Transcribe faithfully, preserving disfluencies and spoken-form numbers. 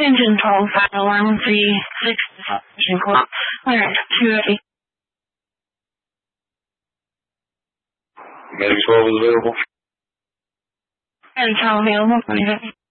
Engine twelve, alarm three six, code, clearance two eighty. Medic twelve is available. And it's available.